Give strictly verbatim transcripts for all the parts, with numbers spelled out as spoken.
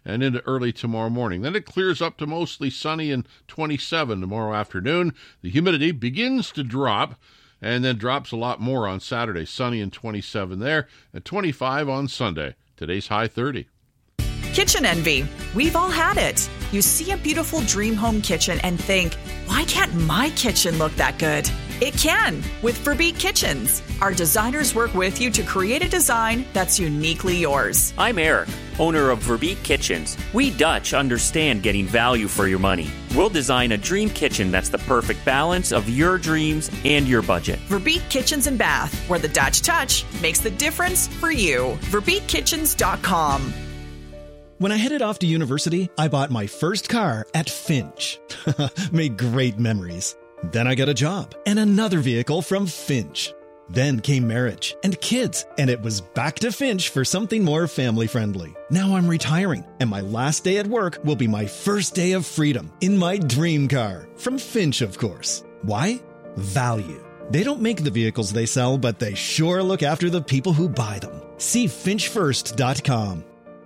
and into early tomorrow morning. Then it clears up to mostly sunny and twenty-seven tomorrow afternoon. The humidity begins to drop and then drops a lot more on Saturday. Sunny and twenty-seven there, and twenty-five on Sunday. Today's high thirty. Kitchen envy. We've all had it. You see a beautiful dream home kitchen and think, why can't my kitchen look that good? It can with Verbeek Kitchens. Our designers work with you to create a design that's uniquely yours. I'm Eric, owner of Verbeek Kitchens. We Dutch understand getting value for your money. We'll design a dream kitchen that's the perfect balance of your dreams and your budget. Verbeek Kitchens and Bath, where the Dutch touch makes the difference for you. Verbeek Kitchens dot com. When I headed off to university, I bought my first car at Finch. Made great memories. Then I got a job and another vehicle from Finch. Then came marriage and kids, and it was back to Finch for something more family-friendly. Now I'm retiring, and my last day at work will be my first day of freedom in my dream car. From Finch, of course. Why? Value. They don't make the vehicles they sell, but they sure look after the people who buy them. See finch first dot com.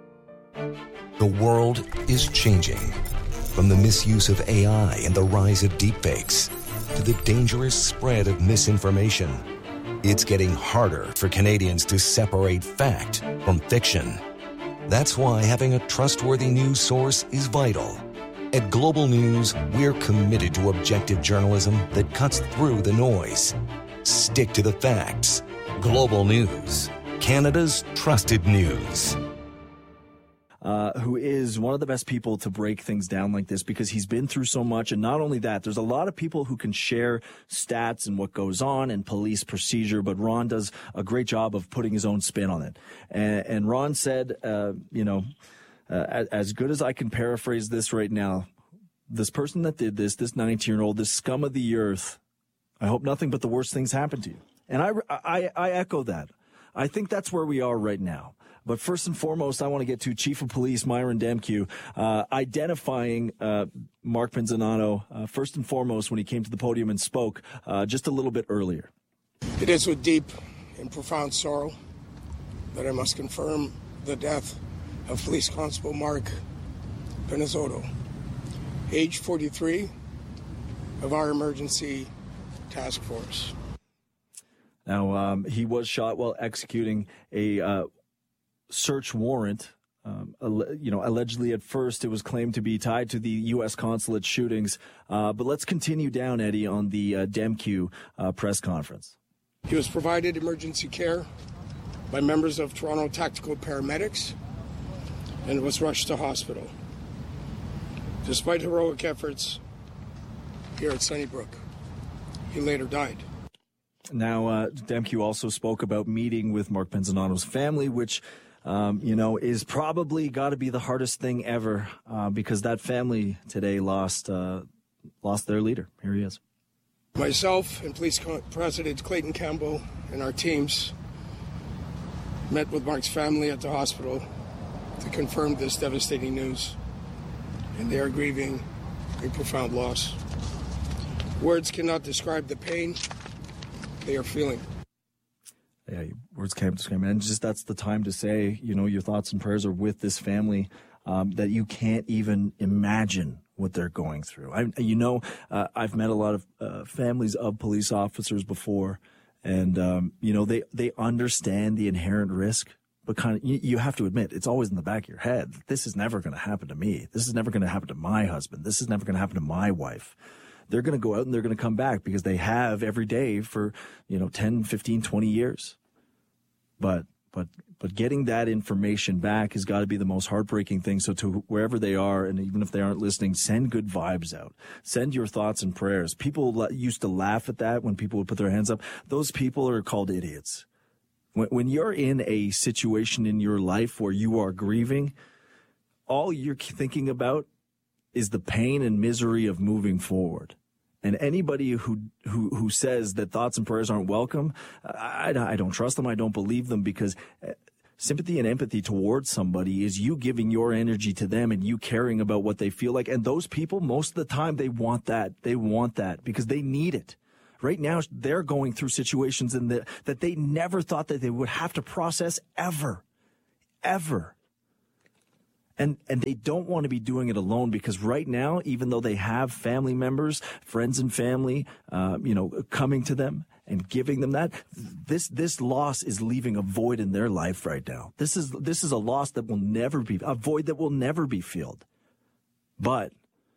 The world is changing. From the misuse of A I and the rise of deepfakes to the dangerous spread of misinformation, it's getting harder for Canadians to separate fact from fiction. That's why having a trustworthy news source is vital. At Global News, we're committed to objective journalism that cuts through the noise. Stick to the facts. Global News, Canada's trusted news. Uh, who is one of the best people to break things down like this because he's been through so much. And not only that, there's a lot of people who can share stats and what goes on and police procedure, but Ron does a great job of putting his own spin on it. And, and Ron said, uh, you know, uh, as good as I can paraphrase this right now, this person that did this, this nineteen-year-old, this scum of the earth, I hope nothing but the worst things happen to you. And I, I, I echo that. I think that's where we are right now. But first and foremost, I want to get to Chief of Police Myron Demkiw, uh, identifying uh, Mark Penzinato uh, first and foremost when he came to the podium and spoke uh, just a little bit earlier. It is with deep and profound sorrow that I must confirm the death of Police Constable Mark Penzinato, age forty-three, of our emergency task force. Now, um, he was shot while executing a uh, search warrant. Um, you know, allegedly at first it was claimed to be tied to the U S consulate shootings. Uh, but let's continue down, Eddie, on the uh, Demkiw uh, press conference. He was provided emergency care by members of Toronto Tactical Paramedics and was rushed to hospital. Despite heroic efforts here at Sunnybrook, he later died. Now, uh, Demkiw also spoke about meeting with Mark Penzinato's family, which, um, you know, is probably got to be the hardest thing ever uh, because that family today lost uh, lost their leader. Here he is. Myself and Police President Clayton Campbell and our teams met with Mark's family at the hospital to confirm this devastating news, and they are grieving a profound loss. Words cannot describe the pain they are feeling. Yeah, words can't describe it. And just that's the time to say, you know, your thoughts and prayers are with this family um, that you can't even imagine what they're going through. I, you know, uh, I've met a lot of uh, families of police officers before, and, um, you know, they, they understand the inherent risk, but kind of, you, you have to admit, it's always in the back of your head. This is never going to happen to me. This is never going to happen to my husband. This is never going to happen to my wife. They're going to go out and they're going to come back because they have every day for, you know, ten, fifteen, twenty years. But, but, but getting that information back has got to be the most heartbreaking thing. So to wherever they are, and even if they aren't listening, send good vibes out. Send your thoughts and prayers. People used to laugh at that when people would put their hands up. Those people are called idiots. When, when you're in a situation in your life where you are grieving, all you're thinking about is the pain and misery of moving forward. And anybody who who who says that thoughts and prayers aren't welcome, I, I don't trust them. I don't believe them, because sympathy and empathy towards somebody is you giving your energy to them and you caring about what they feel like. And those people, most of the time, they want that. They want that because they need it. Right now, they're going through situations in the, that they never thought that they would have to process ever, ever. And and they don't want to be doing it alone, because right now, even though they have family members, friends and family, uh, you know, coming to them and giving them that, this this loss is leaving a void in their life right now. This is this is a loss that will never be, a void that will never be filled. But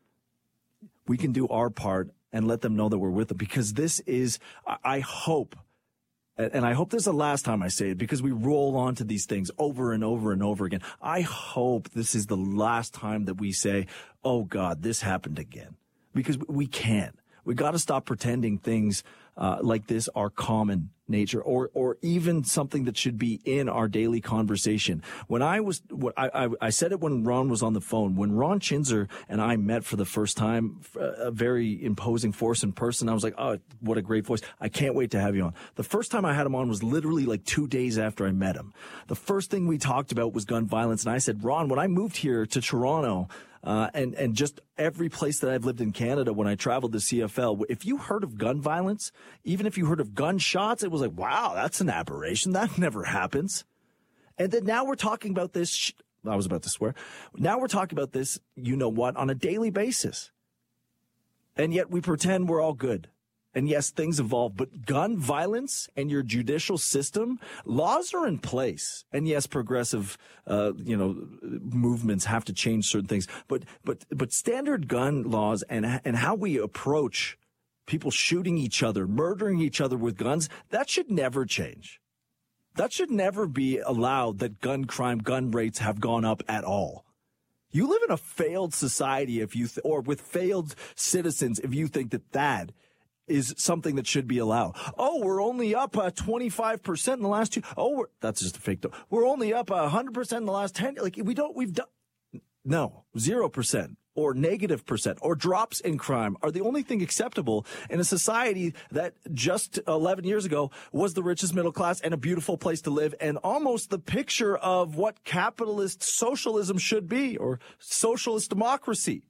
we can do our part and let them know that we're with them, because this is, I hope, and I hope this is the last time I say it, because we roll on to these things over and over and over again. I hope this is the last time that we say, oh God, this happened again, because we can't. We got to stop pretending things uh, like this are common nature, or or even something that should be in our daily conversation. When I was, I, I, I said it when Ron was on the phone. When Ron Chinzer and I met for the first time, a very imposing force in person, I was like, oh, what a great voice. I can't wait to have you on. The first time I had him on was literally like two days after I met him. The first thing we talked about was gun violence. And I said, Ron, when I moved here to Toronto, Uh, and, and just every place that I've lived in Canada, when I traveled to C F L, if you heard of gun violence, even if you heard of gunshots, it was like, wow, that's an aberration. That never happens. And then now we're talking about this. Sh- I was about to swear. Now we're talking about this, you know what, on a daily basis. And yet we pretend we're all good. And yes, things evolve, but gun violence and your judicial system, laws are in place. And yes, progressive, uh, you know, movements have to change certain things. But, but, but standard gun laws and, and how we approach people shooting each other, murdering each other with guns, that should never change. That should never be allowed, that gun crime, gun rates have gone up at all. You live in a failed society if you, th- or with failed citizens if you think that that is something that should be allowed. Oh, we're only up uh, twenty-five percent in the last two. Oh, we're, that's just a fake. Though. We're only up uh, one hundred percent in the last ten. Like, we don't, we've done, no, zero percent or negative percent or drops in crime are the only thing acceptable in a society that just eleven years ago was the richest middle class and a beautiful place to live and almost the picture of what capitalist socialism should be, or socialist democracy.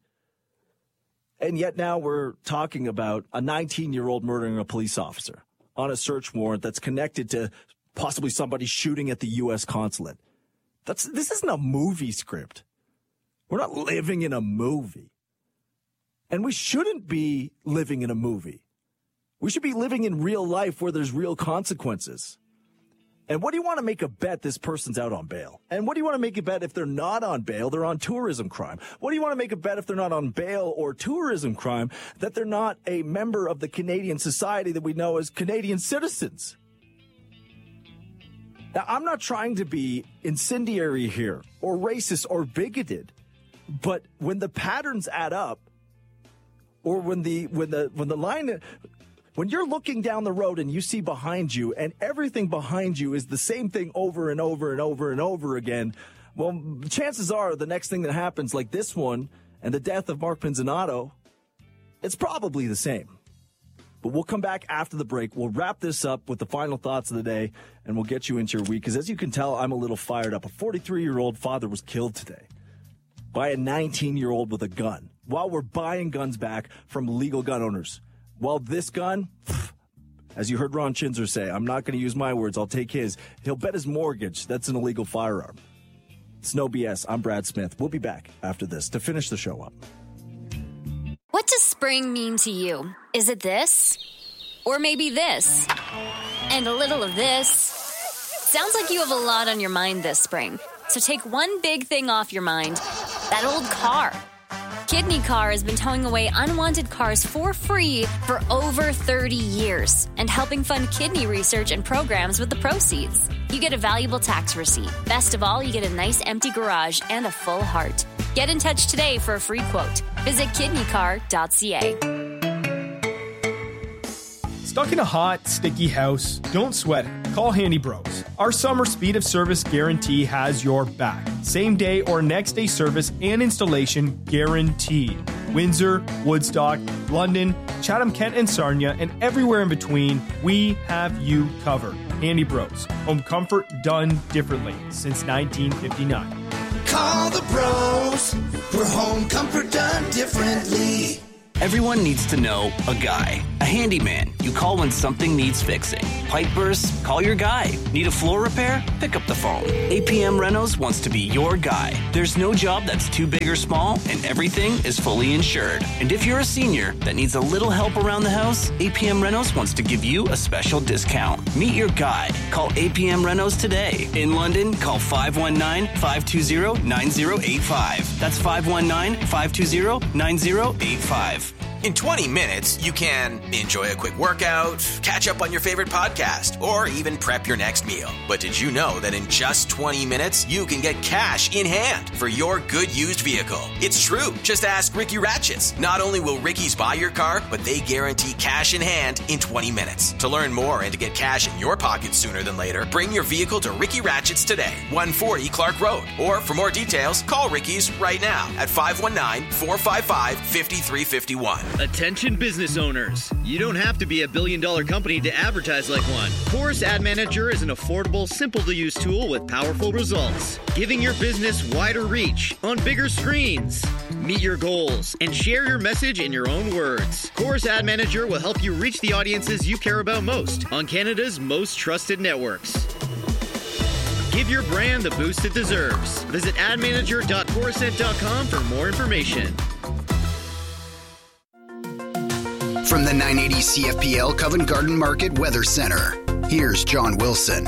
And yet now we're talking about a nineteen-year-old murdering a police officer on a search warrant that's connected to possibly somebody shooting at the U S consulate. That's, this isn't a movie script. We're not living in a movie. And we shouldn't be living in a movie. We should be living in real life where there's real consequences. And what do you want to make a bet this person's out on bail? And what do you want to make a bet if they're not on bail, they're on tourism crime? What do you want to make a bet if they're not on bail or tourism crime, that they're not a member of the Canadian society that we know as Canadian citizens? Now, I'm not trying to be incendiary here or racist or bigoted, but when the patterns add up, or when the when the when the line, when you're looking down the road and you see behind you and everything behind you is the same thing over and over and over and over again, well, chances are the next thing that happens, like this one and the death of Mark Pinzanato, it's probably the same. But we'll come back after the break. We'll wrap this up with the final thoughts of the day, and we'll get you into your week. Because as you can tell, I'm a little fired up. A forty-three-year-old father was killed today by a nineteen-year-old with a gun while we're buying guns back from legal gun owners. Well, this gun, as you heard Ron Chinzer say, I'm not going to use my words, I'll take his. He'll bet his mortgage that's an illegal firearm. It's no B S. I'm Brad Smith. We'll be back after this to finish the show up. What does spring mean to you? Is it this? Or maybe this? And a little of this? Sounds like you have a lot on your mind this spring. So take one big thing off your mind. That old car. Kidney Car has been towing away unwanted cars for free for over thirty years and helping fund kidney research and programs with the proceeds. You get a valuable tax receipt. Best of all, you get a nice empty garage and a full heart. Get in touch today for a free quote. Visit kidney car dot c a. Stuck in a hot, sticky house? Don't sweat it. Call Handy Bros. Our summer speed of service guarantee has your back. Same day or next day service and installation guaranteed. Windsor, Woodstock, London, Chatham-Kent and Sarnia, and everywhere in between, we have you covered. Handy Bros. Home comfort done differently since nineteen fifty-nine. Call the bros for home comfort done differently. Everyone needs to know a guy. A handyman you call when something needs fixing. Pipe bursts? Call your guy. Need a floor repair? Pick up the phone. A P M Renos wants to be your guy. There's no job that's too big or small, and everything is fully insured. And if you're a senior that needs a little help around the house, A P M Renos wants to give you a special discount. Meet your guy. Call A P M Renos today. In London, call five one nine, five two zero, nine zero eight five. That's five one nine, five two zero, nine zero eight five. In twenty minutes, you can enjoy a quick workout, catch up on your favorite podcast, or even prep your next meal. But did you know that in just twenty minutes, you can get cash in hand for your good used vehicle? It's true. Just ask Ricky Ratchets. Not only will Ricky's buy your car, but they guarantee cash in hand in twenty minutes. To learn more and to get cash in your pocket sooner than later, bring your vehicle to Ricky Ratchets today, one forty Clark Road. Or for more details, call Ricky's right now at five one nine, four five five, five three five one. Attention business owners. You don't have to be a billion dollar company to advertise like one. Chorus Ad Manager is an affordable, simple to use tool with powerful results, giving your business wider reach on bigger screens. Meet your goals and share your message in your own words. Chorus Ad Manager will help you reach the audiences you care about most on Canada's most trusted networks. Give your brand the boost it deserves. Visit ad manager dot corusent dot com for more information. From the nine eighty C F P L Covent Garden Market Weather Center, here's John Wilson.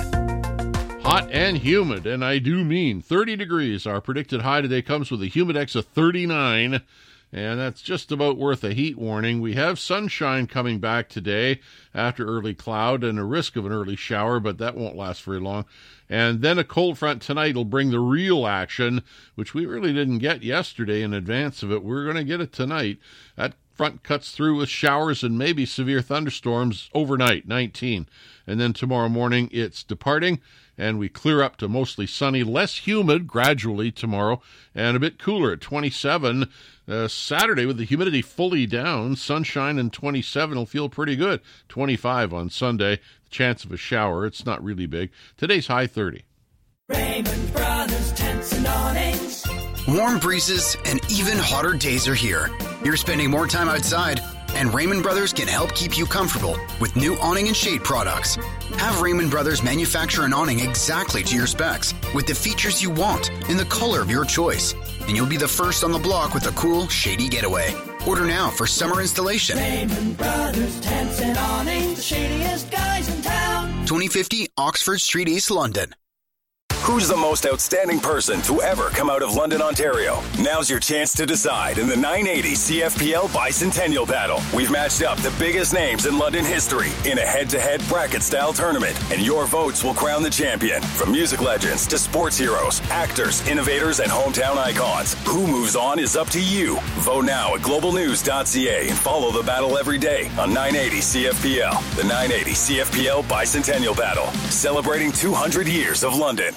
Hot and humid, and I do mean thirty degrees. Our predicted high today comes with a humidex of thirty-nine, and that's just about worth a heat warning. We have sunshine coming back today after early cloud and a risk of an early shower, but that won't last very long. And then a cold front tonight will bring the real action, which we really didn't get yesterday in advance of it. We're going to get it tonight. That front cuts through with showers and maybe severe thunderstorms overnight, nineteen. And then tomorrow morning it's departing, and we clear up to mostly sunny, less humid gradually tomorrow, and a bit cooler at twenty-seven. Uh, Saturday with the humidity fully down, sunshine and twenty-seven will feel pretty good. twenty-five on Sunday, chance of a shower. It's not really big. Today's high thirty. Raymond Brothers Tents and Awnings. Warm breezes and even hotter days are here. You're spending more time outside, and Raymond Brothers can help keep you comfortable with new awning and shade products. Have Raymond Brothers manufacture an awning exactly to your specs with the features you want in the color of your choice, and you'll be the first on the block with a cool, shady getaway. Order now for summer installation. Raymond Brothers Tents and Awnings, the shadiest guys in town. twenty fifty Oxford Street, East London. Who's the most outstanding person to ever come out of London, Ontario? Now's your chance to decide in the nine eighty C F P L Bicentennial Battle. We've matched up the biggest names in London history in a head-to-head bracket-style tournament, and your votes will crown the champion. From music legends to sports heroes, actors, innovators, and hometown icons, who moves on is up to you. Vote now at global news dot c a and follow the battle every day on nine eighty C F P L. The nine eighty C F P L Bicentennial Battle, celebrating two hundred years of London.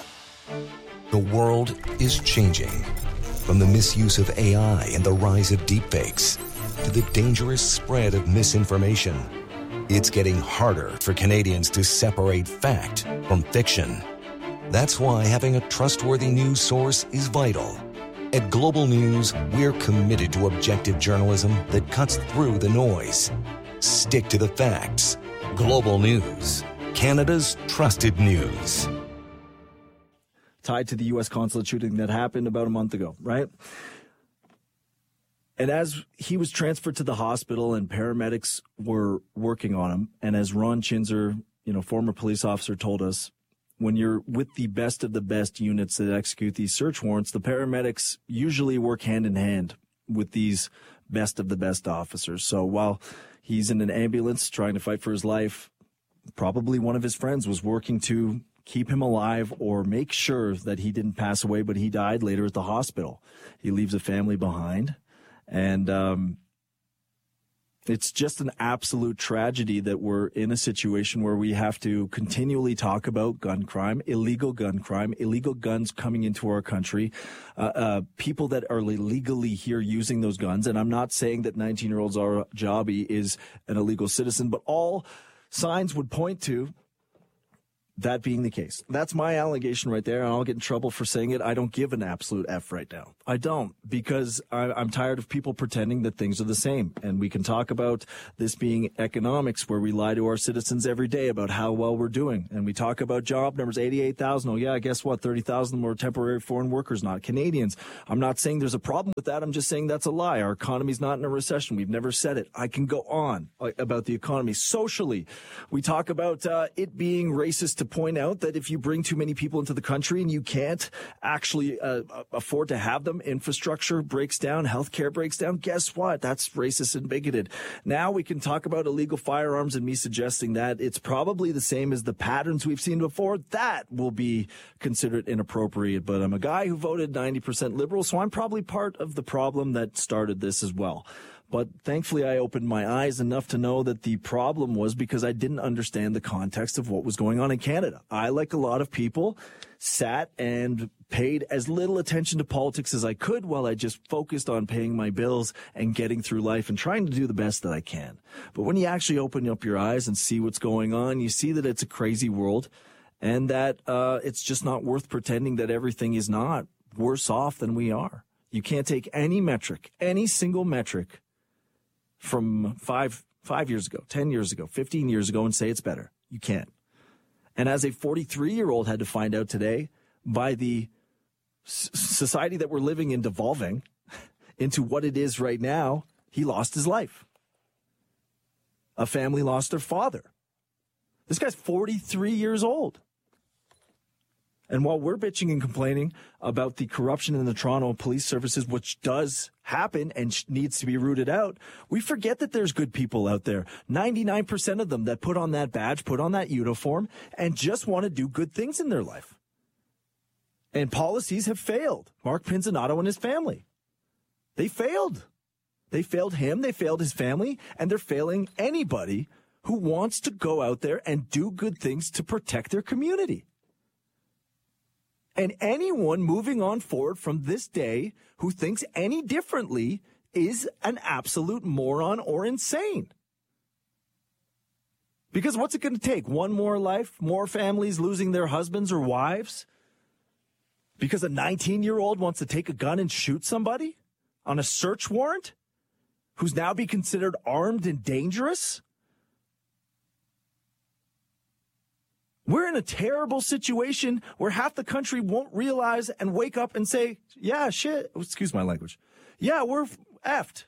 The world is changing. From the misuse of A I and the rise of deepfakes to the dangerous spread of misinformation, it's getting harder for Canadians to separate fact from fiction. That's why having a trustworthy news source is vital. At Global News, we're committed to objective journalism that cuts through the noise. Stick to the facts. Global News, Canada's trusted news. Tied to the U S consulate shooting that happened about a month ago, right? And as he was transferred to the hospital and paramedics were working on him, and as Ron Chinzer, you know, former police officer, told us, when you're with the best of the best units that execute these search warrants, the paramedics usually work hand in hand with these best of the best officers. So while he's in an ambulance trying to fight for his life, probably one of his friends was working to keep him alive or make sure that he didn't pass away, but he died later at the hospital. He leaves a family behind, and um, it's just an absolute tragedy that we're in a situation where we have to continually talk about gun crime, illegal gun crime, illegal guns coming into our country, uh, uh, people that are illegally here using those guns. And I'm not saying that nineteen-year-old Zara Jabi is an illegal citizen, but all signs would point to That being the case, that's my allegation right there, and I'll get in trouble for saying it. I don't give an absolute F right now. I don't, because I, I'm tired of people pretending that things are the same. And we can talk about this being economics, where we lie to our citizens every day about how well we're doing. And we talk about job numbers, eighty-eight thousand. Oh, yeah, guess what? thirty thousand more temporary foreign workers, not Canadians. I'm not saying there's a problem with that. I'm just saying that's a lie. Our economy's not in a recession. We've never said it. I can go on about the economy. Socially, we talk about uh, it being racist to point out that if you bring too many people into the country and you can't actually uh, afford to have them, infrastructure breaks down, healthcare breaks down. Guess what? That's racist and bigoted. Now we can talk about illegal firearms and me suggesting that it's probably the same as the patterns we've seen before. That will be considered inappropriate. But I'm a guy who voted ninety percent liberal, so I'm probably part of the problem that started this as well. But thankfully, I opened my eyes enough to know that the problem was because I didn't understand the context of what was going on in Canada. I, like a lot of people, sat and paid as little attention to politics as I could while I just focused on paying my bills and getting through life and trying to do the best that I can. But when you actually open up your eyes and see what's going on, you see that it's a crazy world and that uh, it's just not worth pretending that everything is not worse off than we are. You can't take any metric, any single metric, from five five years ago, ten years ago, fifteen years ago and say it's better. You can't. And as a forty-three-year-old had to find out today, by the s- society that we're living in devolving into what it is right now, he lost his life. A family lost their father. This guy's forty-three years old. And while we're bitching and complaining about the corruption in the Toronto police services, which does happen and sh- needs to be rooted out, we forget that there's good people out there. ninety-nine percent of them that put on that badge, put on that uniform, and just want to do good things in their life. And policies have failed. Mark Pinzanato and his family. They failed. They failed him, they failed his family, and they're failing anybody who wants to go out there and do good things to protect their community. And anyone moving on forward from this day who thinks any differently is an absolute moron or insane. Because what's it going to take? One more life? More families losing their husbands or wives? Because a nineteen-year-old wants to take a gun and shoot somebody on a search warrant? Who's now be considered armed and dangerous? We're in a terrible situation where half the country won't realize and wake up and say, yeah, shit, excuse my language. Yeah, we're effed.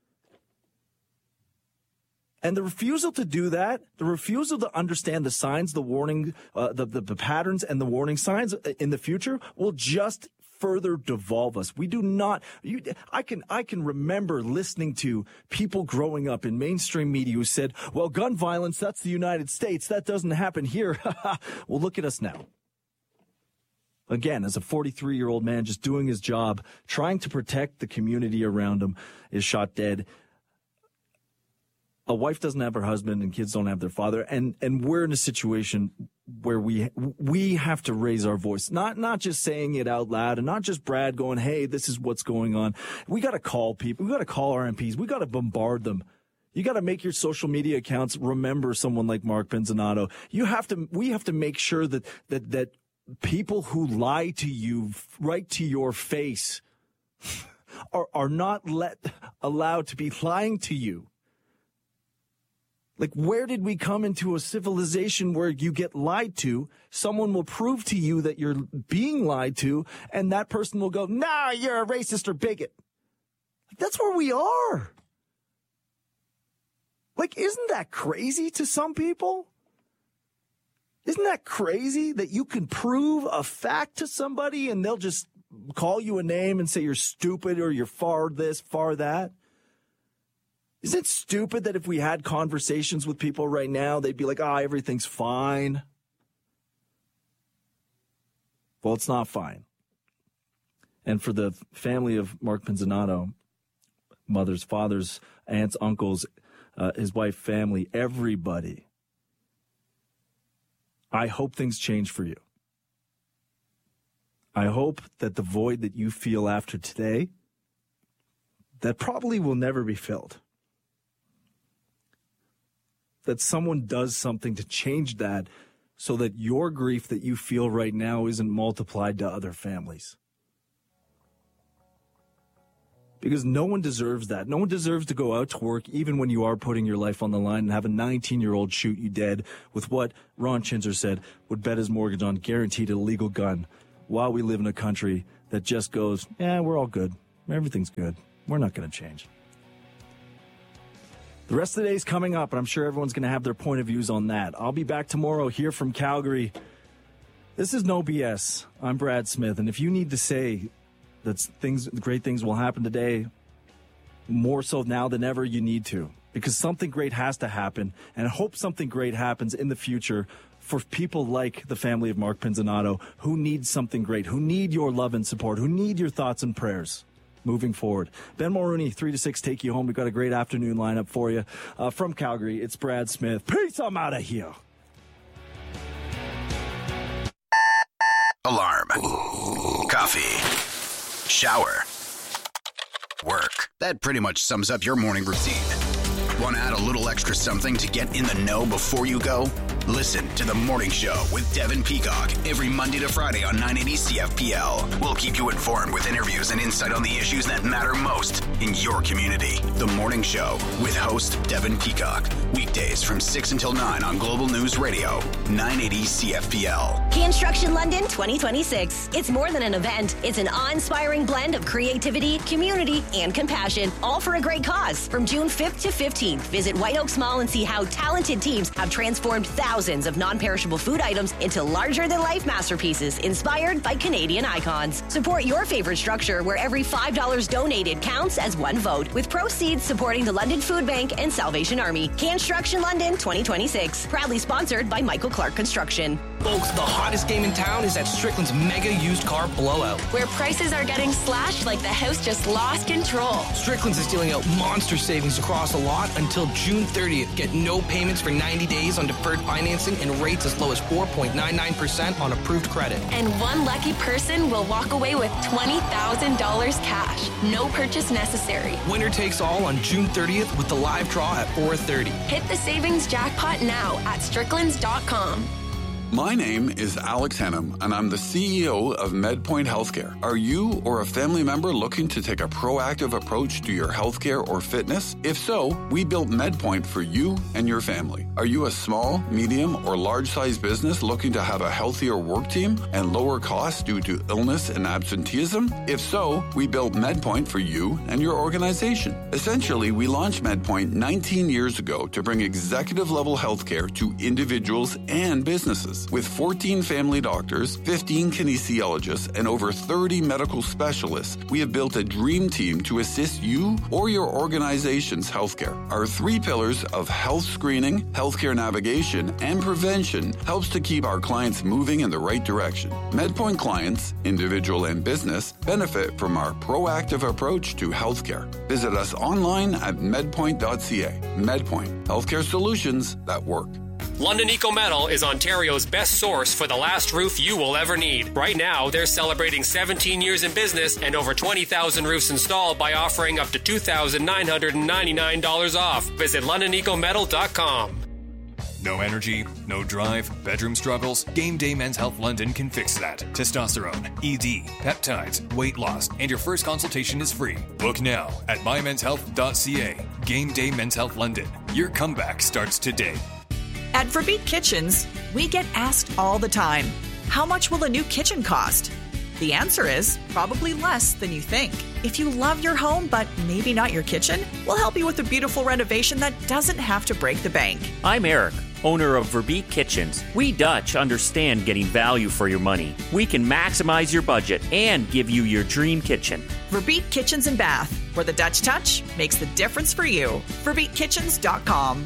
And the refusal to do that, the refusal to understand the signs, the warning, uh, the, the, the patterns and the warning signs in the future will just further devolve us. We do not, you, I can, I can remember listening to people growing up in mainstream media who said, well, gun violence, that's the United States. That doesn't happen here. Well, look at us now. Again, as a forty-three-year-old man just doing his job, trying to protect the community around him, is shot dead. A wife doesn't have her husband and kids don't have their father. And, and we're in a situation where we, we have to raise our voice, not, not just saying it out loud and not just Brad going, hey, this is what's going on. We got to call people. We got to call our M Ps. We got to bombard them. You got to make your social media accounts remember someone like Mark Pinzanato. You have to, we have to make sure that, that, that people who lie to you right to your face are, are not let, allowed to be lying to you. Like, where did we come into a civilization where you get lied to, someone will prove to you that you're being lied to, and that person will go, nah, you're a racist or bigot. That's where we are. Like, isn't that crazy to some people? Isn't that crazy that you can prove a fact to somebody and they'll just call you a name and say you're stupid or you're far this, far that? Is it stupid that if we had conversations with people right now, they'd be like, ah, oh, everything's fine? Well, it's not fine. And for the family of Mark Pinzanato, mothers, fathers, aunts, uncles, uh, his wife, family, everybody, I hope things change for you. I hope that the void that you feel after today, that probably will never be filled, that someone does something to change that so that your grief that you feel right now isn't multiplied to other families. Because no one deserves that. No one deserves to go out to work, even when you are putting your life on the line, and have a nineteen-year-old shoot you dead with what Ron Chinzer said would bet his mortgage on, guaranteed a legal gun, while we live in a country that just goes, yeah, we're all good. Everything's good. We're not going to change. The rest of the day is coming up, and I'm sure everyone's going to have their point of views on that. I'll be back tomorrow here from Calgary. This is No B S. I'm Brad Smith, and if you need to say that things, great things will happen today, more so now than ever, you need to. Because something great has to happen, and I hope something great happens in the future for people like the family of Mark Pinzanato, who need something great, who need your love and support, who need your thoughts and prayers moving forward. Ben Mulrooney, three to six, take you home. We've got a great afternoon lineup for you. Uh, from Calgary, it's Brad Smith. Peace, I'm out of here. Alarm. Coffee. Shower. Work. That pretty much sums up your morning routine. Want to add a little extra something to get in the know before you go? Listen to The Morning Show with Devin Peacock every Monday to Friday on nine eighty C F P L. We'll keep you informed with interviews and insight on the issues that matter most in your community. The Morning Show with host Devin Peacock. Weekdays from six until nine on Global News Radio, nine eighty C F P L. Construction London twenty twenty-six. It's more than an event. It's an awe-inspiring blend of creativity, community, and compassion, all for a great cause. From June fifth to fifteenth, visit White Oaks Mall and see how talented teams have transformed thousands of non-perishable food items into larger-than-life masterpieces inspired by Canadian icons. Support your favorite structure where every five dollars donated counts as one vote, with proceeds supporting the London Food Bank and Salvation Army. Construction London twenty twenty-six. Proudly sponsored by Michael Clark Construction. Folks, the hottest game in town is at Strickland's Mega Used Car Blowout, where prices are getting slashed like the house just lost control. Strickland's is dealing out monster savings across the lot until June thirtieth. Get no payments for ninety days on deferred financing and rates as low as four point nine nine percent on approved credit. And one lucky person will walk away with twenty thousand dollars cash. No purchase necessary. Winner takes all on June thirtieth with the live draw at four thirty. Hit the savings jackpot now at stricklands dot com. My name is Alex Hennum, and I'm the C E O of MedPoint Healthcare. Are you or a family member looking to take a proactive approach to your healthcare or fitness? If so, we built MedPoint for you and your family. Are you a small, medium, or large-sized business looking to have a healthier work team and lower costs due to illness and absenteeism? If so, we built MedPoint for you and your organization. Essentially, we launched MedPoint nineteen years ago to bring executive-level healthcare to individuals and businesses. With fourteen family doctors, fifteen kinesiologists, and over thirty medical specialists, we have built a dream team to assist you or your organization's healthcare. Our three pillars of health screening, healthcare navigation, and prevention helps to keep our clients moving in the right direction. MedPoint clients, individual and business, benefit from our proactive approach to healthcare. Visit us online at medpoint dot c a. MedPoint, healthcare solutions that work. London Eco Metal is Ontario's best source for the last roof you will ever need. Right now, they're celebrating seventeen years in business and over twenty thousand roofs installed by offering up to two thousand nine hundred ninety-nine dollars off. Visit london eco metal dot com. No energy, no drive, bedroom struggles? Game Day Men's Health London can fix that. Testosterone, E D, peptides, weight loss, and your first consultation is free. Book now at my mens health dot c a. Game Day Men's Health London. Your comeback starts today. At Verbeek Kitchens, we get asked all the time, how much will a new kitchen cost? The answer is probably less than you think. If you love your home, but maybe not your kitchen, we'll help you with a beautiful renovation that doesn't have to break the bank. I'm Eric, owner of Verbeek Kitchens. We Dutch understand getting value for your money. We can maximize your budget and give you your dream kitchen. Verbeek Kitchens and Bath, where the Dutch touch makes the difference for you. verbeek kitchens dot com.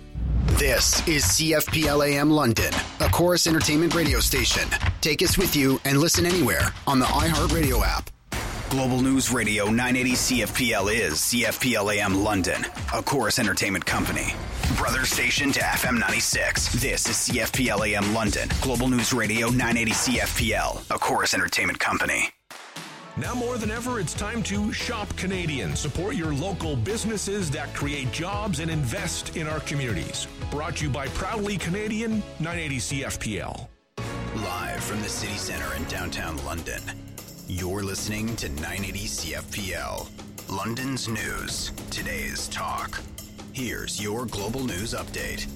This is C F P L A M London, a Chorus Entertainment radio station. Take us with you and listen anywhere on the iHeartRadio app. Global News Radio nine eighty C F P L is C F P L A M London, a Chorus Entertainment company. Brother station to F M ninety-six. This is C F P L A M London, Global News Radio nine eighty C F P L, a Chorus Entertainment company. Now more than ever, it's time to shop Canadian. Support your local businesses that create jobs and invest in our communities. Brought to you by Proudly Canadian, nine eighty C F P L. Live from the city center in downtown London, you're listening to nine eighty C F P L. London's news, today's talk. Here's your global news update.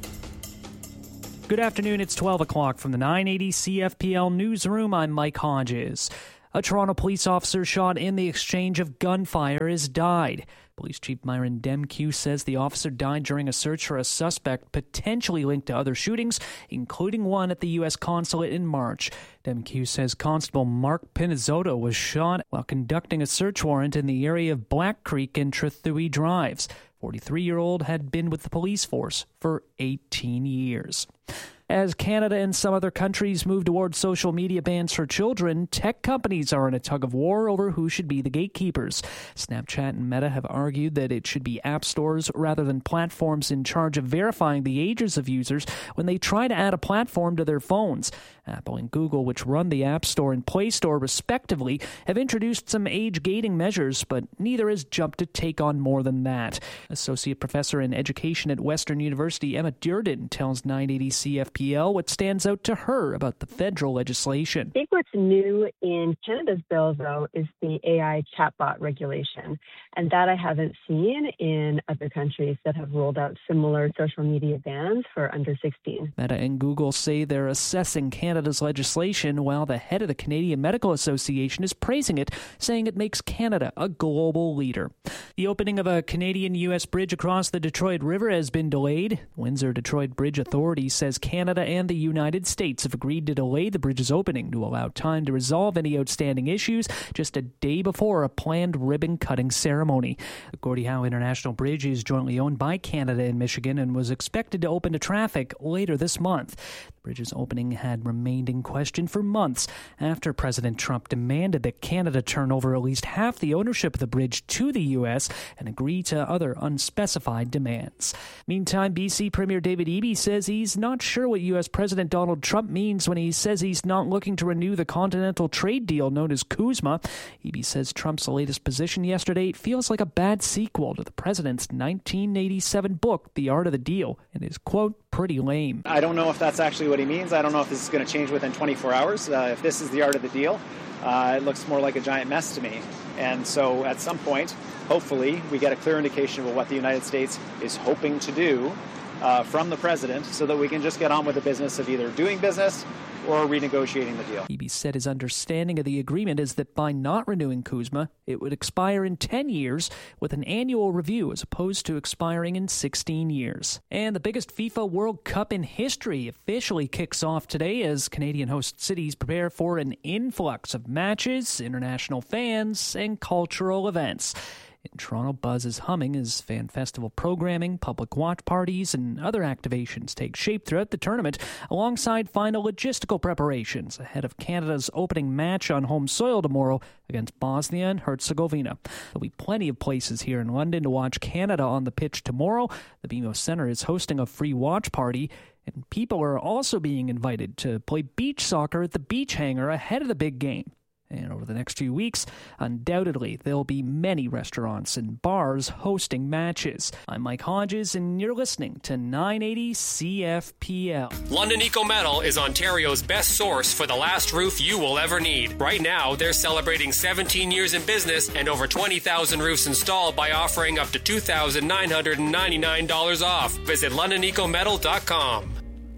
Good afternoon, it's twelve o'clock from the nine eighty C F P L newsroom. I'm Mike Hodges. A Toronto police officer shot in the exchange of gunfire has died. Police Chief Myron Demkew says the officer died during a search for a suspect potentially linked to other shootings, including one at the U S consulate in March. Demkew says Constable Mark Pinizzotto was shot while conducting a search warrant in the area of Black Creek and Trethewey Drives. forty-three-year-old had been with the police force for eighteen years. As Canada and some other countries move towards social media bans for children, tech companies are in a tug-of-war over who should be the gatekeepers. Snapchat and Meta have argued that it should be app stores rather than platforms in charge of verifying the ages of users when they try to add a platform to their phones. Apple and Google, which run the App Store and Play Store respectively, have introduced some age gating measures, but neither has jumped to take on more than that. Associate Professor in Education at Western University, Emma Durden, tells nine eighty C F P L what stands out to her about the federal legislation. I think what's new in Canada's bill, though, is the A I chatbot regulation, and that I haven't seen in other countries that have rolled out similar social media bans for under sixteen. Meta and Google say they're assessing Canada's legislation, while the head of the Canadian Medical Association is praising it, saying it makes Canada a global leader. The opening of a Canadian-U S bridge across the Detroit River has been delayed. Windsor-Detroit Bridge Authority says Canada and the United States have agreed to delay the bridge's opening to allow time to resolve any outstanding issues just a day before a planned ribbon-cutting ceremony. The Gordie Howe International Bridge is jointly owned by Canada and Michigan and was expected to open to traffic later this month. The bridge's opening had remained in question for months after President Trump demanded that Canada turn over at least half the ownership of the bridge to the U S and agree to other unspecified demands. Meantime, B C Premier David Eby says he's not sure what U S President Donald Trump means when he says he's not looking to renew the continental trade deal known as CUSMA. Eby says Trump's latest position yesterday feels like a bad sequel to the president's nineteen eighty-seven book, The Art of the Deal, and is, quote, pretty lame. I don't know if that's actually what he means. I don't know if this is going to change within twenty-four hours. Uh, if this is the art of the deal, uh, it looks more like a giant mess to me. And so at some point, hopefully, we get a clear indication of what the United States is hoping to do uh, from the president so that we can just get on with the business of either doing business or renegotiating the deal. Eby said his understanding of the agreement is that by not renewing CUSMA, it would expire in ten years with an annual review as opposed to expiring in sixteen years. And the biggest FIFA World Cup in history officially kicks off today as Canadian host cities prepare for an influx of matches, international fans, and cultural events. In Toronto, buzz is humming as fan festival programming, public watch parties, and other activations take shape throughout the tournament, alongside final logistical preparations ahead of Canada's opening match on home soil tomorrow against Bosnia and Herzegovina. There'll be plenty of places here in London to watch Canada on the pitch tomorrow. The B M O Centre is hosting a free watch party, and people are also being invited to play beach soccer at the beach hangar ahead of the big game. And over the next few weeks, undoubtedly, there'll be many restaurants and bars hosting matches. I'm Mike Hodges, and you're listening to nine eighty C F P L. London Eco Metal is Ontario's best source for the last roof you will ever need. Right now, they're celebrating seventeen years in business and over twenty thousand roofs installed by offering up to two thousand nine hundred ninety-nine dollars off. Visit london eco metal dot com.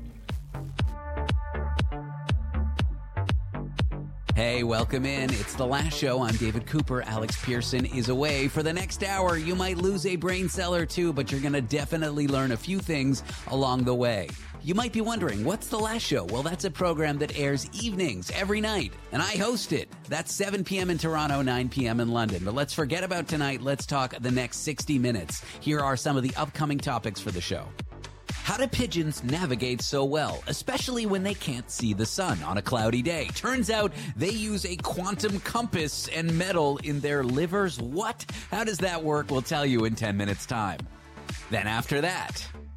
Hey, welcome in. It's The Last Show. I'm David Cooper. Alex Pearson is away. For the next hour, you might lose a brain cell or two, but you're going to definitely learn a few things along the way. You might be wondering, what's The Last Show? Well, that's a program that airs evenings every night, and I host it. That's seven p.m. in Toronto, nine p.m. in London. But let's forget about tonight. Let's talk the next sixty minutes. Here are some of the upcoming topics for the show. How do pigeons navigate so well, especially when they can't see the sun on a cloudy day? Turns out they use a quantum compass and metal in their livers. What? How does that work? We'll tell you in ten minutes' time. Then after that,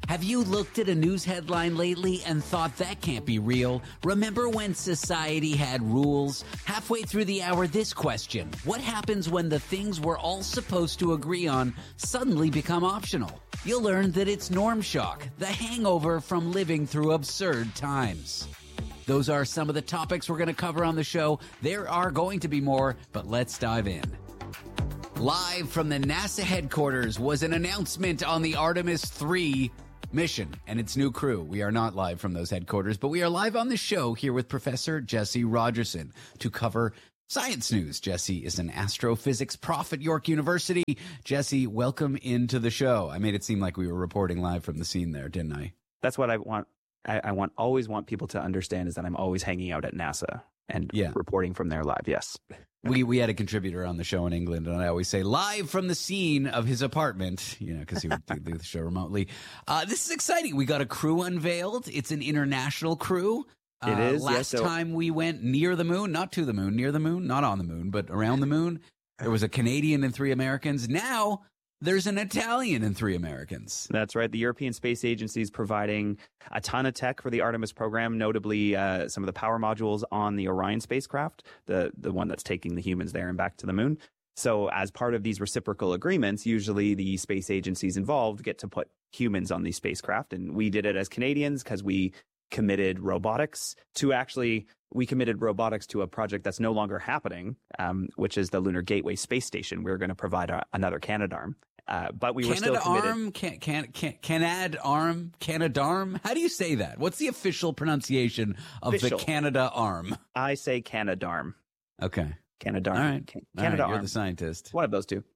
Have you looked at a news headline lately and thought that can't be real? Remember when society had rules? Halfway through the hour, this question. What happens when the things we're all supposed to agree on suddenly become optional? You'll learn that it's norm shock, the hangover from living through absurd times. Those are some of the topics we're going to cover on the show. There are going to be more, but let's dive in. Live from the NASA headquarters was an announcement on the Artemis three mission and its new crew. We are not live from those headquarters, but we are live on the show here with Professor Jesse Rogerson to cover science news. Jesse is an astrophysics prof at York University. Jesse, welcome into the show. I made it seem like we were reporting live from the scene there, didn't I? That's what I want. I, I want always want people to understand is that I'm always hanging out at NASA and yeah. reporting from there live. Yes. We we had a contributor on the show in England, and I always say live from the scene of his apartment, you know, because he would do the show remotely. Uh, this is exciting. We got a crew unveiled. It's an international crew. Uh, it is. Last yes, so- time we went near the moon, not to the moon, near the moon, not on the moon, but around the moon. There was a Canadian and three Americans. Now there's an Italian and three Americans. That's right. The European Space Agency is providing a ton of tech for the Artemis program, notably uh, some of the power modules on the Orion spacecraft, the, the one that's taking the humans there and back to the moon. So as part of these reciprocal agreements, usually the space agencies involved get to put humans on these spacecraft. And we did it as Canadians because we committed robotics to actually, we committed robotics to a project that's no longer happening, um, which is the Lunar Gateway Space Station. We we're going to provide a, another Canadarm. Uh, but we were Canada still committed. Arm, can, can, can, Canadarm, Canadarm. How do you say that? What's the official pronunciation of Official. the Canadarm? I say Canadarm. Okay. Canadarm. All right. Can- All right, Canadarm. you're the scientist. One of those two.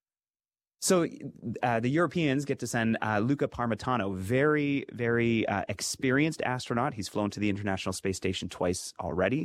So uh, the Europeans get to send uh, Luca Parmitano, very, very uh, experienced astronaut. He's flown to the International Space Station twice already.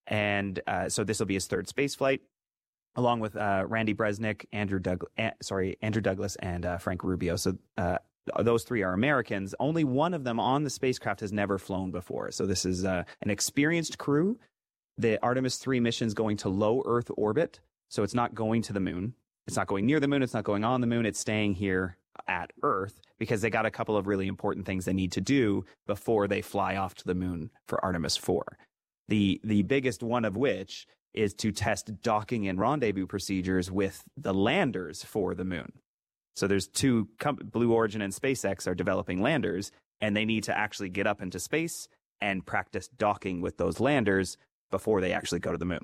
And uh, so this will be his third space flight, along with uh, Randy Bresnik, Andrew Doug- uh, sorry, Andrew Douglas, and uh, Frank Rubio. So uh, those three are Americans. Only one of them on the spacecraft has never flown before. So this is uh, an experienced crew. The Artemis three mission is going to low Earth orbit, so it's not going to the moon. It's not going near the moon. It's not going on the moon. It's staying here at Earth because they got a couple of really important things they need to do before they fly off to the moon for Artemis four. The the biggest one of which is to test docking and rendezvous procedures with the landers for the moon. So there's two, Blue Origin and SpaceX are developing landers, and they need to actually get up into space and practice docking with those landers before they actually go to the moon.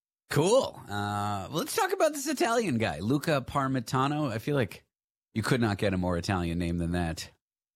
Cool. Uh, let's talk about this Italian guy, Luca Parmitano. I feel like you could not get a more Italian name than that.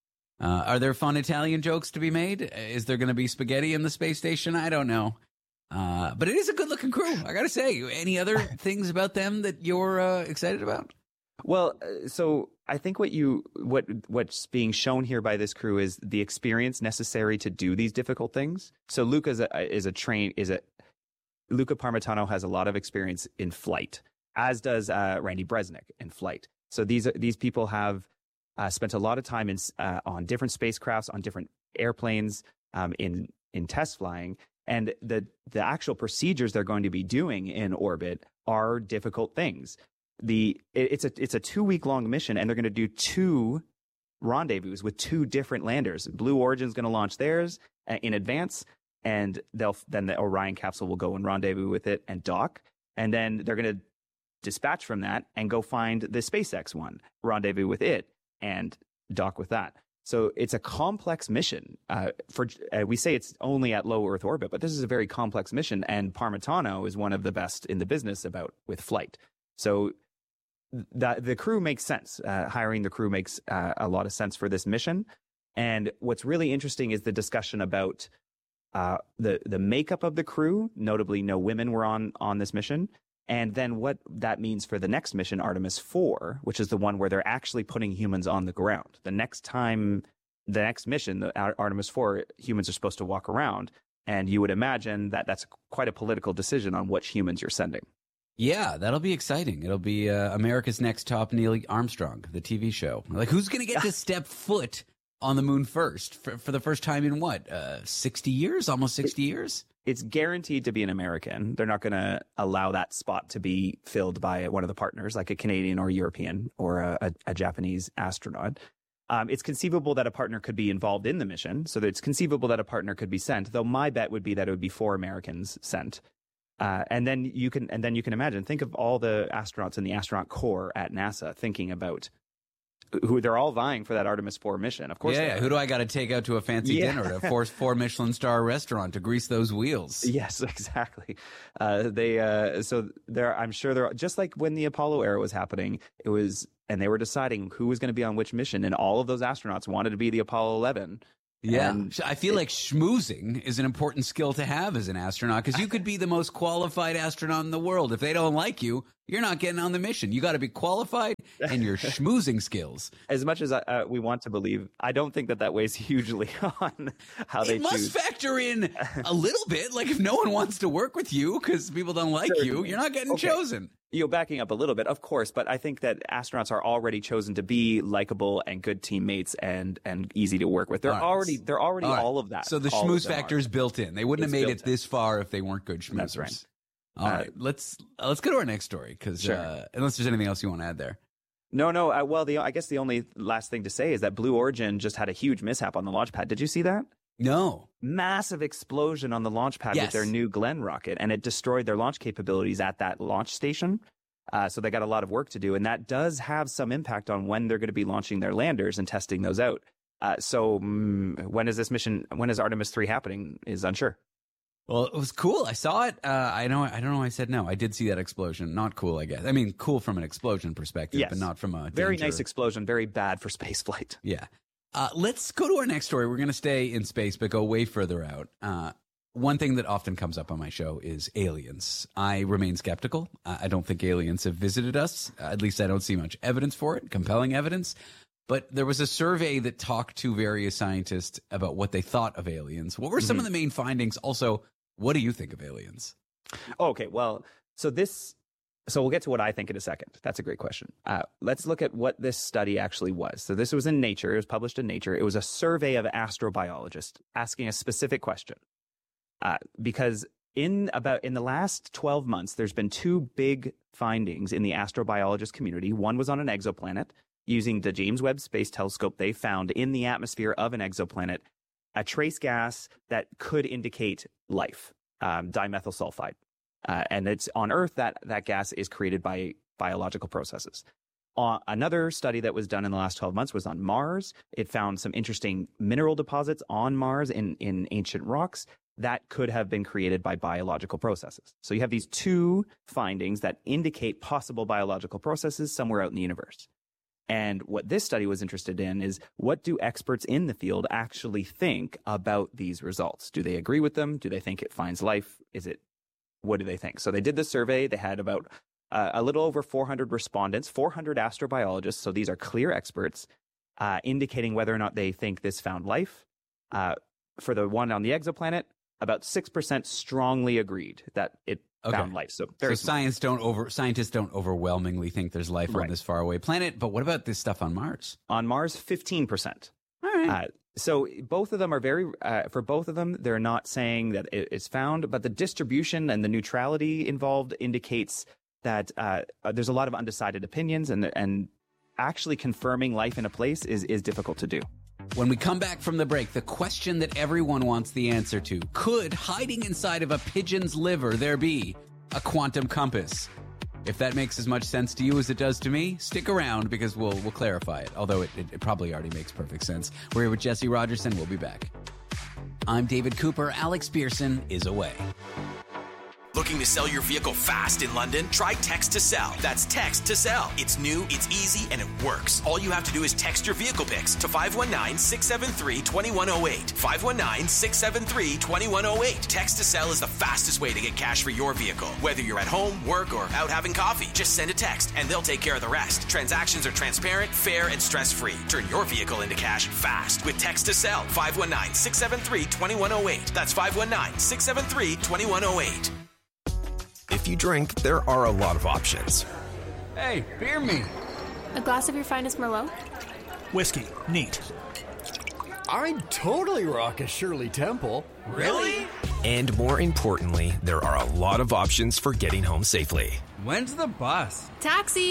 Uh, are there fun Italian jokes to be made? Is there going to be spaghetti in the space station? I don't know. Uh, but it is a good-looking crew, I got to say. Any other things about them that you're uh, excited about? Well, so I think what you what what's being shown here by this crew is the experience necessary to do these difficult things. So Luca is a, is a train is a Luca Parmitano has a lot of experience in flight, as does uh, Randy Bresnik in flight. So these these people have uh, spent a lot of time in uh, on different spacecrafts, on different airplanes, um, in in test flying, and the the actual procedures they're going to be doing in orbit are difficult things. The it, it's a it's a two week long mission, and they're going to do two rendezvous with two different landers. Blue Origin is going to launch theirs uh, in advance. And they'll then the Orion capsule will go and rendezvous with it and dock. And then they're going to dispatch from that and go find the SpaceX one, rendezvous with it, and dock with that. So it's a complex mission. Uh, for uh, we say it's only at low Earth orbit, but this is a very complex mission. And Parmitano is one of the best in the business about with flight. So that the crew makes sense. Uh, hiring the crew makes uh, a lot of sense for this mission. And what's really interesting is the discussion about Uh, the the makeup of the crew, notably no women were on on this mission, and then what that means for the next mission, Artemis four, which is the one where they're actually putting humans on the ground. The next time, the next mission, the Artemis four, humans are supposed to walk around, and you would imagine that that's quite a political decision on which humans you're sending. Yeah, that'll be exciting. It'll be uh, America's Next Top Neil Armstrong, the T V show. Like, who's going to get to step foot on the moon first for, for the first time in what, uh, sixty years, almost sixty years? It's guaranteed to be an American. They're not going to allow that spot to be filled by one of the partners, like a Canadian or European or a, a, a Japanese astronaut. Um, it's conceivable that a partner could be involved in the mission, so that it's conceivable that a partner could be sent. Though my bet would be that it would be four Americans sent, uh, and then you can and then you can imagine. Think of all the astronauts in the astronaut corps at NASA thinking about who they're all vying for that Artemis four mission. Of course, yeah. yeah. Who do I got to take out to a fancy Yeah. dinner, to a four, four Michelin star restaurant to grease those wheels? Yes, exactly. Uh, they uh, so there. I'm sure they're just like when the Apollo era was happening. It was. And they were deciding who was going to be on which mission, and all of those astronauts wanted to be the Apollo eleven. Yeah, And I feel like schmoozing is an important skill to have as an astronaut, because you could be the most qualified astronaut in the world. If they don't like you, you're not getting on the mission. You got to be qualified and your schmoozing skills. As much as uh, we want to believe, I don't think that that weighs hugely on how they It must choose. factor in a little bit. Like if no one wants to work with you because people don't like you, you're not getting Okay. chosen. You know, backing up a little bit, of course, but I think that astronauts are already chosen to be likable and good teammates and and easy to work with. They're All right. already they're already All all, right. of that. So the All of schmooze them factor are. is built in. They wouldn't It's have made built it this far if they weren't good schmoozers. That's right. All Uh, right, let's uh, let's go to our next story, because Sure. uh, unless there's anything else you want to add there. No, no. Uh, well, the I guess the only last thing to say is that Blue Origin just had a huge mishap on the launch pad. Did you see that? No. Massive explosion on the launch pad Yes. with their new Glenn rocket, and it destroyed their launch capabilities at that launch station. Uh, so they got a lot of work to do, and that does have some impact on when they're going to be launching their landers and testing those out. Uh, so mm, when is this mission? When is Artemis three happening? Is unsure. Well, it was cool. I saw it. Uh, I know. I don't know. Why I said no. I did see that explosion. Not cool, I guess. I mean, cool from an explosion perspective, Yes. but not from a Very danger. nice explosion. Very bad for space flight. Yeah. Uh, let's go to our next story. We're going to stay in space, but go way further out. Uh, one thing that often comes up on my show is aliens. I remain skeptical. I I don't think aliens have visited us. At least I don't see much evidence for it, compelling evidence. But there was a survey that talked to various scientists about what they thought of aliens. What were some Mhm. of the main findings? Also, what do you think of aliens? Okay, well, so this, so we'll get to what I think in a second. That's a great question. Uh, let's look at what this study actually was. So this was in Nature. It was published in Nature. It was a survey of astrobiologists asking a specific question. Uh, because in about in the last twelve months, there's been two big findings in the astrobiologist community. One was on an exoplanet. Using the James Webb Space Telescope, they found in the atmosphere of an exoplanet a trace gas that could indicate life, um, dimethyl sulfide. Uh, and it's on Earth that that gas is created by biological processes. Uh, another study that was done in the last twelve months was on Mars. It found some interesting mineral deposits on Mars in, in ancient rocks that could have been created by biological processes. So you have these two findings that indicate possible biological processes somewhere out in the universe. And what this study was interested in is, what do experts in the field actually think about these results? Do they agree with them? Do they think it finds life? Is it, what do they think? So they did the survey. They had about uh, a little over four hundred respondents, four hundred astrobiologists. So these are clear experts, uh, indicating whether or not they think this found life. Uh, for the one on the exoplanet, about six percent strongly agreed that it Okay. found life. So very so small. science don't over scientists don't overwhelmingly think there's life on Right. this faraway planet. But what about this stuff on Mars? On Mars, fifteen percent. All right. Uh, so both of them are very, uh, for both of them, they're not saying that it is found, but the distribution and the neutrality involved indicates that uh, uh, there's a lot of undecided opinions, and and actually confirming life in a place is is difficult to do. When we come back from the break, the question that everyone wants the answer to: could hiding inside of a pigeon's liver there be a quantum compass? If that makes as much sense to you as it does to me, stick around because we'll we'll clarify it. Although it, it, it probably already makes perfect sense. We're here with Jesse Rogerson. We'll be back. I'm David Cooper. Alex Pearson is away. Looking to sell your vehicle fast in London? Try Text to Sell. That's Text to Sell. It's new, it's easy, and it works. All you have to do is text your vehicle pics to five one nine, six seven three, two one zero eight. five one nine, six seven three, two one zero eight. Text to Sell is the fastest way to get cash for your vehicle. Whether you're at home, work, or out having coffee, just send a text and they'll take care of the rest. Transactions are transparent, fair, and stress-free. Turn your vehicle into cash fast with Text to Sell. five one nine, six seven three, two one zero eight. That's five one nine, six seven three, two one zero eight. If you drink, there are a lot of options. Hey, beer me. A glass of your finest Merlot? Whiskey. Neat. I'd totally rock a Shirley Temple. Really? And more importantly, there are a lot of options for getting home safely. When's the bus? Taxi!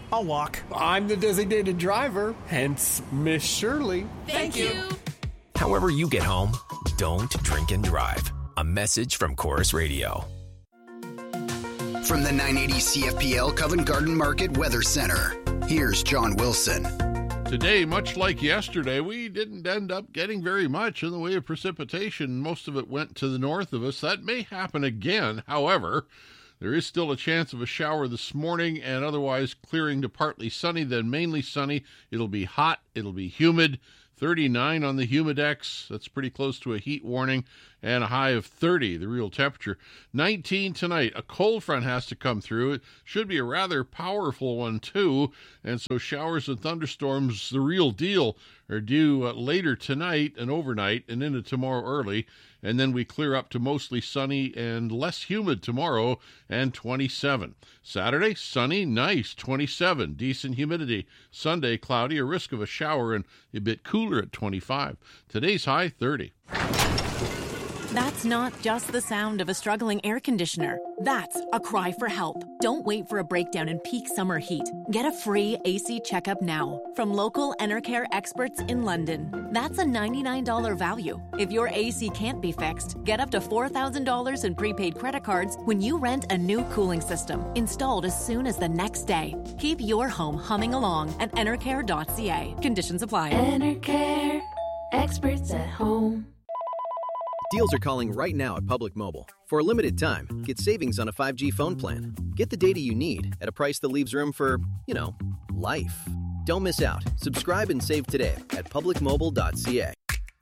I'll walk. I'm the designated driver, hence Miss Shirley. Thank you. However you get home, don't drink and drive. A message from Chorus Radio. From the nine eighty C F P L Covent Garden Market Weather Center, here's John Wilson. Today, much like yesterday, we didn't end up getting very much in the way of precipitation. Most of it went to the north of us. That may happen again. However, there is still a chance of a shower this morning and otherwise clearing to partly sunny, then mainly sunny. It'll be hot. It'll be humid. thirty-nine on the Humidex. That's pretty close to a heat warning. And a high of thirty, the real temperature. nineteen tonight. A cold front has to come through. It should be a rather powerful one, too. And so showers and thunderstorms, the real deal, are due uh, later tonight and overnight and into tomorrow early. And then we clear up to mostly sunny and less humid tomorrow and twenty-seven. Saturday, sunny, nice, twenty-seven. Decent humidity. Sunday, cloudy, a risk of a shower and a bit cooler at twenty-five. Today's high, thirty. That's not just the sound of a struggling air conditioner. That's a cry for help. Don't wait for a breakdown in peak summer heat. Get a free A C checkup now from local Enercare experts in London. That's a ninety-nine dollars value. If your A C can't be fixed, get up to four thousand dollars in prepaid credit cards when you rent a new cooling system, installed as soon as the next day. Keep your home humming along at enercare dot c a. Conditions apply. Enercare, experts at home. Deals are calling right now at Public Mobile. For a limited time, get savings on a five G phone plan. Get the data you need at a price that leaves room for, you know, life. Don't miss out. Subscribe and save today at public mobile dot c a.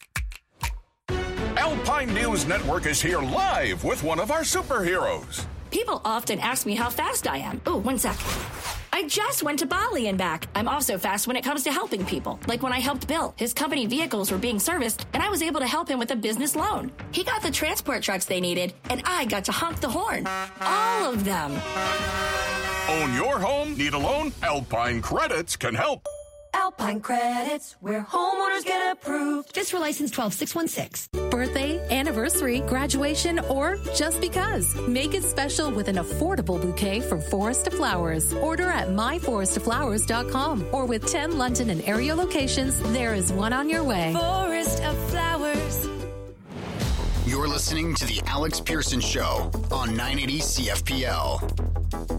Alpine News Network is here live with one of our superheroes. People often ask me how fast I am. Oh, one sec. I just went to Bali and back. I'm also fast when it comes to helping people. Like when I helped Bill. His company vehicles were being serviced, and I was able to help him with a business loan. He got the transport trucks they needed, and I got to honk the horn. All of them. Own your home? Need a loan? Alpine Credits can help. Alpine Credits, where homeowners get approved. Fiscal license twelve six one six. Birthday, anniversary, graduation, or just because. Make it special with an affordable bouquet from Forest of Flowers. Order at my forest of flowers dot com or with ten London and area locations, there is one on your way. Forest of Flowers. You're listening to The Alex Pearson Show on nine eighty C F P L.